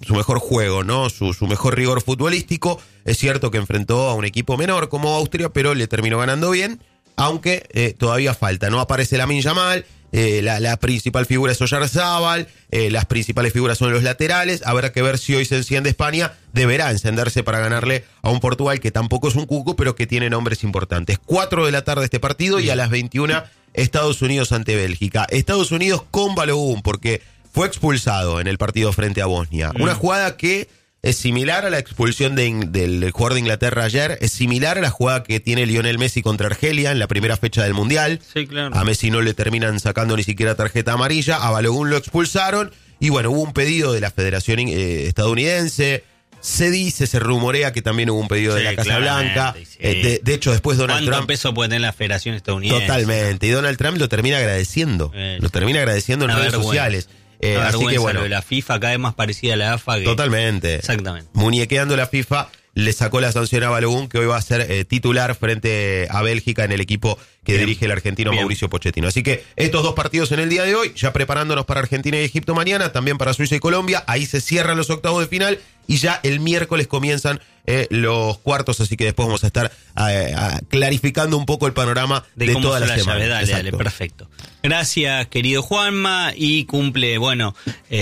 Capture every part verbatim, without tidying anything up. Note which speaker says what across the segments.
Speaker 1: su mejor juego, ¿no? Su, su mejor rigor futbolístico. Es cierto que enfrentó a un equipo menor como Austria, pero le terminó ganando bien, aunque eh, todavía falta. No aparece Lamine Yamal, eh, la, la principal figura es Oyarzábal, eh, las principales figuras son los laterales. Habrá que ver si hoy se enciende España. Deberá encenderse para ganarle a un Portugal que tampoco es un cuco, pero que tiene nombres importantes. Cuatro de la tarde este partido y a las veintiuna Estados Unidos ante Bélgica. Estados Unidos con Balogun, porque fue expulsado en el partido frente a Bosnia. Mm. Una jugada que es similar a la expulsión de, del jugador de Inglaterra ayer, es similar a la jugada que tiene Lionel Messi contra Argelia en la primera fecha del Mundial.
Speaker 2: Sí, claro.
Speaker 1: A Messi no le terminan sacando ni siquiera tarjeta amarilla, a Balogun lo expulsaron, y bueno, hubo un pedido de la Federación eh, estadounidense. Se dice, se rumorea que también hubo un pedido sí, de la Casa Blanca. Sí. Eh, de, de hecho, después Donald
Speaker 2: ¿Cuánto
Speaker 1: Trump...
Speaker 2: peso puede tener la Federación estadounidense?
Speaker 1: Totalmente. Y Donald Trump lo termina agradeciendo. Eh, lo termina agradeciendo en redes vergüenza. sociales. Eh, así que bueno,
Speaker 2: lo de la FIFA cada vez más parecida a la A F A que...
Speaker 1: Totalmente.
Speaker 2: Exactamente.
Speaker 1: Muñequeando la FIFA, le sacó la sanción a Balogun, que hoy va a ser eh, titular frente a Bélgica en el equipo que Bien. dirige el argentino Bien. Mauricio Pochettino. Así que estos dos partidos en el día de hoy, ya preparándonos para Argentina y Egipto mañana, también para Suiza y Colombia. Ahí se cierran los octavos de final y ya el miércoles comienzan eh, los cuartos, así que después vamos a estar eh, a, clarificando un poco el panorama de, de toda la, la semana.
Speaker 2: Llave. Dale, dale, perfecto. Gracias, querido Juanma, y cumple, bueno,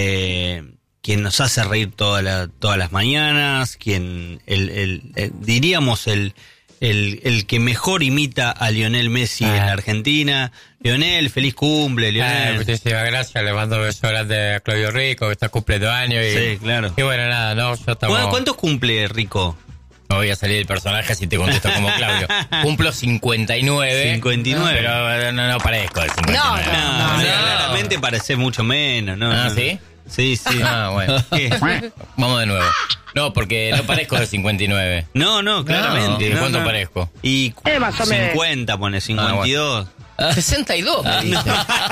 Speaker 2: eh, quien nos hace reír toda la, todas las mañanas, quien, el, el, el, diríamos, el, el, el que mejor imita a Lionel Messi ah. en la Argentina. Lionel, feliz cumple, Lionel.
Speaker 3: Ah, muchísimas gracias, le mando besos grandes a Claudio Rico, que está cumpliendo años. Y,
Speaker 2: sí, claro.
Speaker 3: Y bueno, nada, no, yo estamos...
Speaker 2: ¿Cuántos cumple Rico?
Speaker 3: No voy a salir del personaje si te contesto como Claudio. Cumplo cincuenta y nueve.
Speaker 2: cincuenta y nueve.
Speaker 3: Pero no, no parezco de cincuenta y nueve.
Speaker 2: No, no, no, no, no. Claramente parece mucho menos, ¿no?
Speaker 3: ¿Ah,
Speaker 2: no,
Speaker 3: sí?
Speaker 2: Sí, sí.
Speaker 3: Ah, bueno. Vamos de nuevo. No, porque no parezco de cincuenta y nueve.
Speaker 2: No, no, claramente.
Speaker 3: ¿De
Speaker 2: no,
Speaker 3: cuánto
Speaker 2: no.
Speaker 3: parezco?
Speaker 2: Y eh, cincuenta, pone cincuenta y dos.
Speaker 3: Ah, bueno. sesenta y dos, me dice.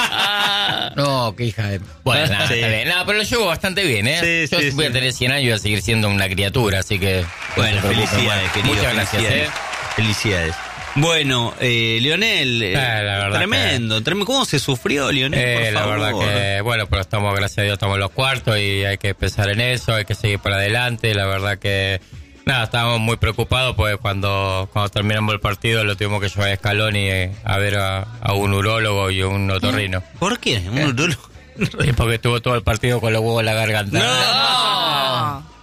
Speaker 3: No, qué hija de... Bueno, nada, sí. está bien. Nada, pero lo llevo bastante bien, ¿eh? Sí, Yo sí, voy sí. a tener cien años y voy a seguir siendo una criatura, así que...
Speaker 2: Bueno, felicidades, querido.
Speaker 3: Muchas gracias,
Speaker 2: felicidades.
Speaker 3: ¿eh?
Speaker 2: Felicidades. Bueno, eh, Lionel, eh,
Speaker 3: eh,
Speaker 2: tremendo,
Speaker 3: que...
Speaker 2: tremendo. ¿Cómo se sufrió, Lionel?
Speaker 3: Eh,
Speaker 2: por
Speaker 3: la
Speaker 2: favor?
Speaker 3: verdad que, bueno, pero estamos, gracias a Dios, estamos en los cuartos y hay que pensar en eso, hay que seguir para adelante. La verdad que, nada, estábamos muy preocupados porque cuando, cuando terminamos el partido lo tuvimos que llevar a Scaloni a ver a, a un urólogo y un otorrino.
Speaker 2: ¿Por qué? ¿Un
Speaker 3: ¿Eh?
Speaker 2: urólogo?
Speaker 3: Sí, porque estuvo todo el partido con los huevos en la garganta.
Speaker 2: ¡No! no.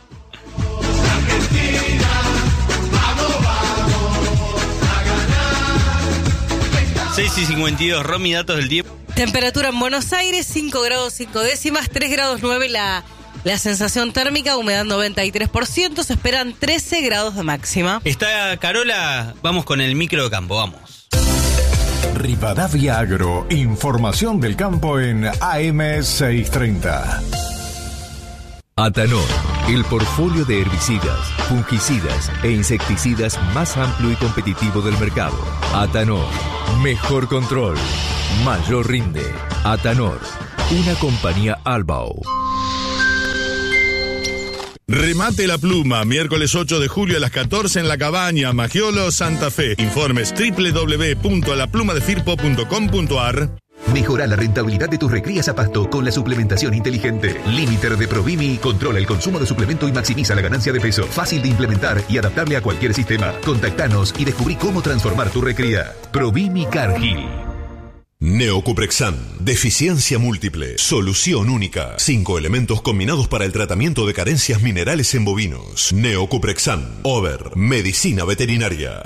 Speaker 2: seis y cincuenta y dos, Romy, datos del tiempo.
Speaker 4: Temperatura en Buenos Aires, cinco grados cinco décimas, tres grados nueve la, la sensación térmica, humedad noventa y tres por ciento, se esperan trece grados de máxima.
Speaker 2: Está Carola, vamos con el micro de campo, vamos.
Speaker 5: Rivadavia Agro, información del campo en A M seiscientos treinta.
Speaker 6: Atanor, el portfolio de herbicidas, fungicidas e insecticidas más amplio y competitivo del mercado. Atanor, mejor control, mayor rinde. Atanor, una compañía Albao.
Speaker 7: Remate la pluma, miércoles ocho de julio a las catorce en La Cabaña, Magiolo, Santa Fe. Informes doble u doble u doble u punto la pluma de firpo punto com punto a r.
Speaker 6: Mejora la rentabilidad de tus recrías a pasto con la suplementación inteligente. Limiter de Provimi controla el consumo de suplemento y maximiza la ganancia de peso. Fácil de implementar y adaptable a cualquier sistema. Contactanos y descubrí cómo transformar tu recría. Provimi Cargill.
Speaker 8: Neocuprexan, deficiencia múltiple, solución única. Cinco elementos combinados para el tratamiento de carencias minerales en bovinos. Neocuprexan, Over, medicina veterinaria.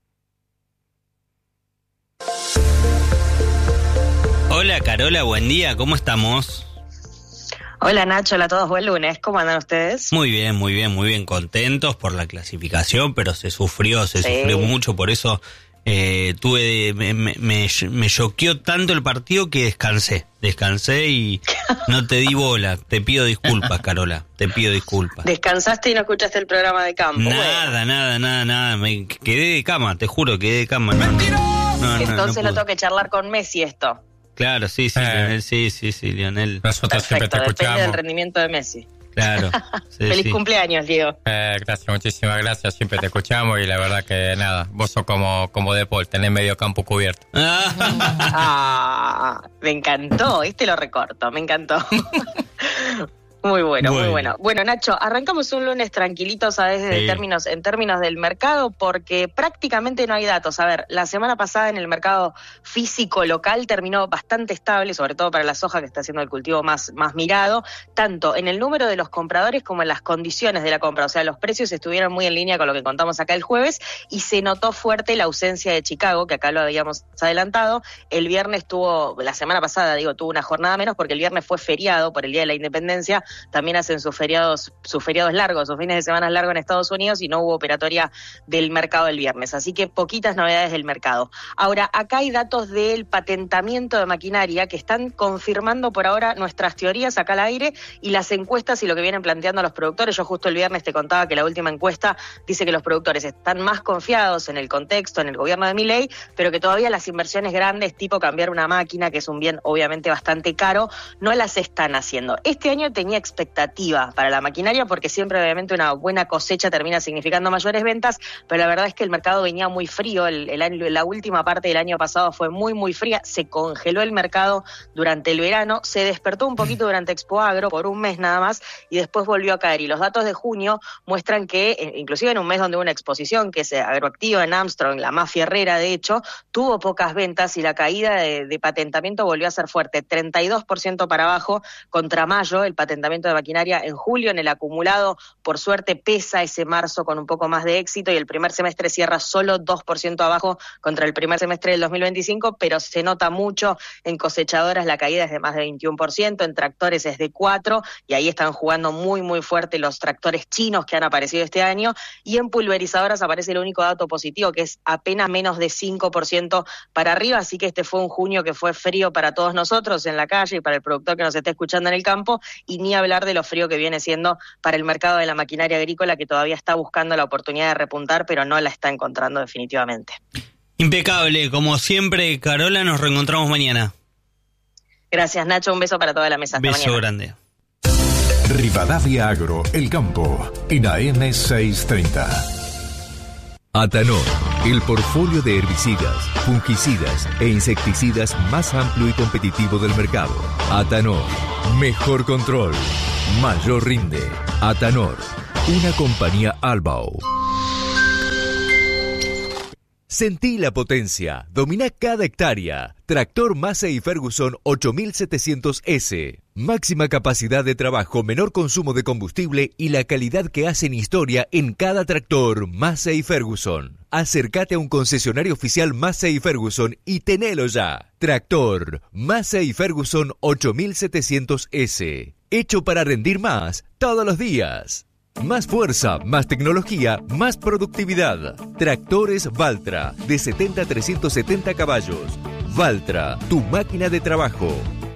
Speaker 2: Hola Carola, buen día, ¿cómo estamos?
Speaker 9: Hola Nacho, hola a todos, buen lunes, ¿cómo andan ustedes?
Speaker 2: Muy bien, muy bien, muy bien, contentos por la clasificación, pero se sufrió, se sí. sufrió mucho, por eso eh, tuve, me, me, me, me choqueó tanto el partido que descansé, descansé y no te di bola, te pido disculpas Carola, te pido disculpas.
Speaker 9: ¿Descansaste y no escuchaste el programa de campo?
Speaker 2: Nada, bueno. nada, nada, nada, me quedé de cama, te juro, quedé de cama. No, no, no,
Speaker 9: Entonces
Speaker 2: no,
Speaker 9: no
Speaker 2: no
Speaker 9: tengo que charlar con Messi esto.
Speaker 2: Claro, sí, sí, eh. Lionel, sí, sí, sí, Lionel.
Speaker 3: Nosotros
Speaker 9: Perfecto,
Speaker 3: siempre te escuchamos.
Speaker 9: Depende del rendimiento de Messi.
Speaker 2: Claro. Sí,
Speaker 9: Feliz
Speaker 2: sí.
Speaker 9: cumpleaños, Diego.
Speaker 3: Eh, gracias, muchísimas gracias. Siempre te escuchamos y la verdad que nada, vos sos como, como De Paul, tenés medio campo cubierto.
Speaker 9: Ah, me encantó, este lo recorto, me encantó. Muy bueno,
Speaker 2: Bueno.
Speaker 9: muy bueno. Bueno, Nacho, arrancamos un lunes tranquilitos, ¿sabes? De
Speaker 2: Sí.
Speaker 9: términos, en términos del mercado, porque prácticamente no hay datos. A ver, la semana pasada en el mercado físico local terminó bastante estable, sobre todo para la soja, que está siendo el cultivo más, más mirado, tanto en el número de los compradores como en las condiciones de la compra. O sea, los precios estuvieron muy en línea con lo que contamos acá el jueves y se notó fuerte la ausencia de Chicago, que acá lo habíamos adelantado. El viernes tuvo, la semana pasada, digo, tuvo una jornada menos porque el viernes fue feriado por el Día de la Independencia. También hacen sus feriados, sus feriados largos, sus fines de semana largos en Estados Unidos y no hubo operatoria del mercado el viernes. Así que poquitas novedades del mercado. Ahora, acá hay datos del patentamiento de maquinaria que están confirmando por ahora nuestras teorías acá al aire y las encuestas y lo que vienen planteando los productores. Yo justo el viernes te contaba que la última encuesta dice que los productores están más confiados en el contexto, en el gobierno de Milei, pero que todavía las inversiones grandes, tipo cambiar una máquina, que es un bien obviamente bastante caro, no las están haciendo. Este año tenía expectativa para la maquinaria porque siempre obviamente una buena cosecha termina significando mayores ventas, pero la verdad es que el mercado venía muy frío, el, el año, la última parte del año pasado fue muy muy fría, se congeló el mercado durante el verano, se despertó un poquito durante Expo Agro por un mes nada más y después volvió a caer, y los datos de junio muestran que inclusive en un mes donde hubo una exposición que es Agroactiva en Armstrong, la más fierrera de hecho, tuvo pocas ventas y la caída de, de patentamiento volvió a ser fuerte, treinta y dos por ciento para abajo contra mayo. El patentamiento de maquinaria en julio en el acumulado por suerte pesa ese marzo con un poco más de éxito y el primer semestre cierra solo dos por ciento abajo contra el primer semestre del dos mil veinticinco, pero se nota mucho en cosechadoras, la caída es de más de veintiuno por ciento, en tractores es de cuatro por ciento y ahí están jugando muy muy fuerte los tractores chinos que han aparecido este año, y en pulverizadoras aparece el único dato positivo que es apenas menos de cinco por ciento para arriba, así que este fue un junio que fue frío para todos nosotros en la calle y para el productor que nos está escuchando en el campo, y ni hablar de lo frío que viene siendo para el mercado de la maquinaria agrícola, que todavía está buscando la oportunidad de repuntar, pero no la está encontrando definitivamente.
Speaker 2: Impecable, como siempre, Carola, nos reencontramos mañana.
Speaker 9: Gracias, Nacho, un beso para toda la mesa. Hasta
Speaker 2: Beso
Speaker 9: mañana.
Speaker 2: grande.
Speaker 5: Rivadavia Agro, el campo, en A M seiscientos treinta.
Speaker 6: Atanor, el portfolio de herbicidas, fungicidas e insecticidas más amplio y competitivo del mercado. Atanor, mejor control, mayor rinde. Atanor, una compañía Albao. Sentí la potencia, domina cada hectárea. Tractor Massey Ferguson ocho mil setecientos ese. Máxima capacidad de trabajo, menor consumo de combustible y la calidad que hacen historia en cada tractor Massey Ferguson. Acércate a un concesionario oficial Massey Ferguson y tenelo ya. Tractor Massey Ferguson ocho mil setecientos ese. Hecho para rendir más todos los días. Más fuerza, más tecnología, más productividad. Tractores Valtra, de setenta a trescientos setenta caballos. Valtra, tu máquina de trabajo.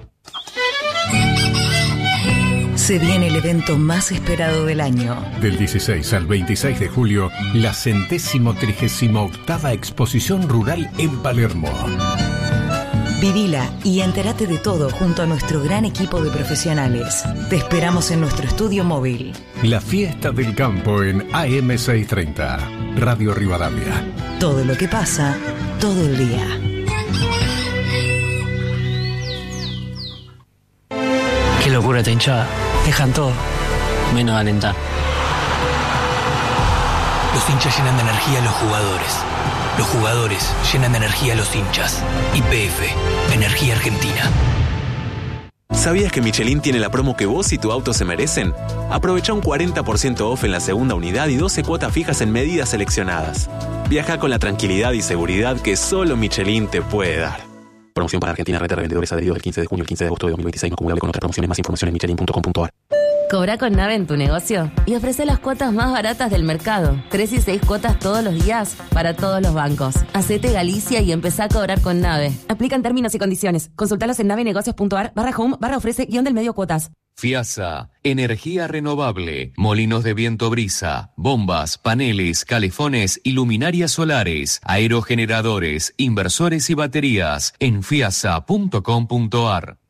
Speaker 10: Se viene el evento más esperado del año.
Speaker 5: Del dieciséis al veintiséis de julio, la centésimo trigésima octava Exposición Rural en Palermo.
Speaker 10: Vivila y entérate de todo junto a nuestro gran equipo de profesionales. Te esperamos en nuestro estudio móvil.
Speaker 5: La fiesta del campo en A M seiscientos treinta, Radio Rivadavia.
Speaker 10: Todo lo que pasa, todo el día.
Speaker 11: Qué locura esta hinchada. Dejan todo, menos alentar.
Speaker 12: Los hinchas llenan de energía a los jugadores. Los jugadores llenan de energía a los hinchas. Y P F, Energía Argentina.
Speaker 13: ¿Sabías que Michelin tiene la promo que vos y tu auto se merecen? Aprovecha un cuarenta por ciento off en la segunda unidad y doce cuotas fijas en medidas seleccionadas. Viaja con la tranquilidad y seguridad que solo Michelin te puede dar. Promoción para Argentina, red de revendedores adheridos del quince de junio al quince de agosto de dos mil veintiséis, no acumulable con otras promociones. Más información en michelin punto com punto a r.
Speaker 14: Cobra con Nave en tu negocio y ofrece las cuotas más baratas del mercado. Tres y seis cuotas todos los días para todos los bancos. Hacete Galicia y empezá a cobrar con Nave. Aplican términos y condiciones. Consultalos en navenegocios punto a r barra home barra ofrece guión del medio cuotas.
Speaker 15: FIASA, energía renovable, molinos de viento brisa, bombas, paneles, calefones y luminarias solares, aerogeneradores, inversores y baterías en fiasa punto com punto a r.